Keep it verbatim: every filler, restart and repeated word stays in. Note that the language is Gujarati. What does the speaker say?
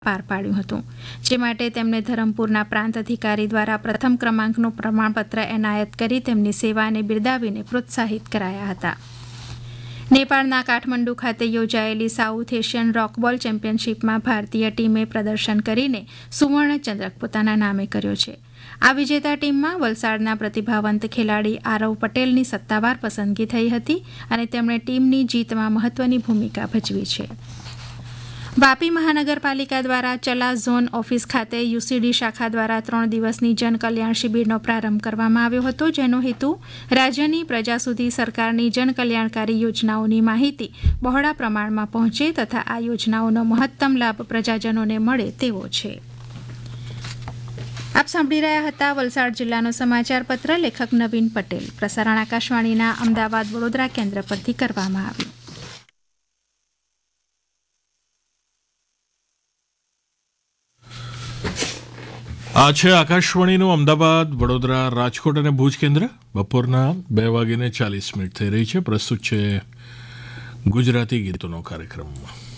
પાર પાડ્યું હતું, જે માટે તેમને ધરમપુરના પ્રાંત અધિકારી દ્વારા પ્રથમ ક્રમાંકનું પ્રમાણપત્ર એનાયત કરી તેમની સેવાને બિરદાવીને પ્રોત્સાહિત કરાયા હતા. નેપાળના કાઠમંડુ ખાતે યોજાયેલી સાઉથ એશિયન રોકબોલ ચેમ્પિયનશિપમાં ભારતીય ટીમે પ્રદર્શન કરીને સુવર્ણચંદ્રક પોતાના નામે કર્યો છે. આ વિજેતા ટીમમાં વલસાડના પ્રતિભાવંત ખેલાડી આરવ પટેલની સત્તાવાર પસંદગી થઈ હતી અને તેમણે ટીમની જીતમાં મહત્વની ભૂમિકા ભજવી છે. વાપી મહાનગરપાલિકા દ્વારા ચલા ઝોન ઓફિસ ખાતે યુસીડી શાખા દ્વારા ત્રણ દિવસની જનકલ્યાણ શિબિરનો પ્રારંભ કરવામાં આવ્યો હતો, જેનો હેતુ રાજ્યની પ્રજા સુધી સરકારની જનકલ્યાણકારી યોજનાઓની માહિતી બહોળા પ્રમાણમાં પહોંચે તથા આ યોજનાઓનો મહત્તમ લાભ પ્રજાજનોને મળે તેવો છે. આપ સાંભળી રહ્યા હતા વલસાડ જિલ્લાનો સમાચાર પત્ર. લેખક નવીન પટેલ. પ્રસારણ આકાશવાણીના અમદાવાદ વડોદરા કેન્દ્ર પરથી કરવામાં આવ્યું. આ છે આકાશવાણીનું અમદાવાદ વડોદરા રાજકોટ અને ભુજ કેન્દ્ર. બપોરના બે વાગીને ચાલીસ મિનિટ થઈ રહી છે. પ્રસ્તુત છે ગુજરાતી ગીતોનો કાર્યક્રમ.